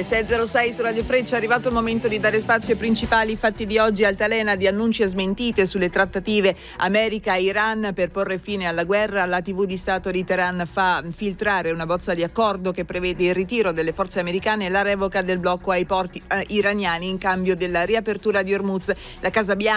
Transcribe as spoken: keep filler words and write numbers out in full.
Le sei e zero sei su Radio Freccia, è arrivato il momento di dare spazio ai principali fatti di oggi. Altalena di annunci e smentite sulle trattative America-Iran per porre fine alla guerra. La tivù di Stato di Teheran fa filtrare una bozza di accordo che prevede il ritiro delle forze americane e la revoca del blocco ai porti eh, iraniani in cambio della riapertura di Hormuz. La Casa Bianca